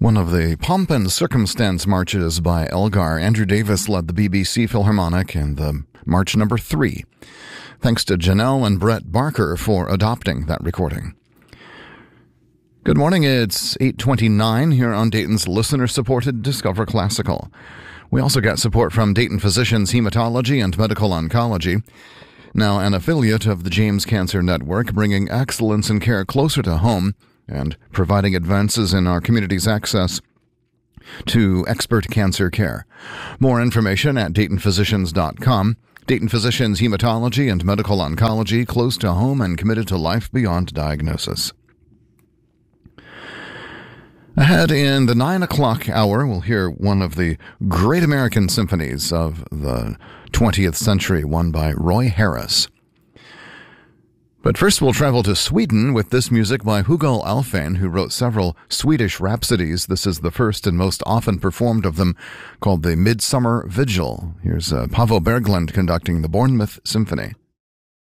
One of the Pomp and Circumstance marches by Elgar, Andrew Davis led the BBC Philharmonic in the March number 3. Thanks to Janelle and Brett Barker for adopting that recording. Good morning, it's 8:29 here on Dayton's listener-supported Discover Classical. We also get support from Dayton Physicians Hematology and Medical Oncology, now an affiliate of the James Cancer Network, bringing excellence in care closer to home and providing advances in our community's access to expert cancer care. More information at DaytonPhysicians.com. Dayton Physicians Hematology and Medical Oncology, close to home and committed to life beyond diagnosis. Ahead in the 9 o'clock hour, we'll hear one of the great American symphonies of the 20th century, one by Roy Harris. But first we'll travel to Sweden with this music by Hugo Alfvén, who wrote several Swedish rhapsodies. This is the first and most often performed of them, called the Midsummer Vigil. Here's Paavo Berglund conducting the Bournemouth Symphony.